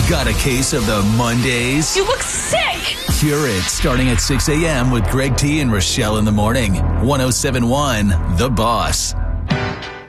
Got a case of the Mondays? You look sick! Cure it starting at 6 a.m. with Greg T and Rochelle in the morning. 107.1 The Boss.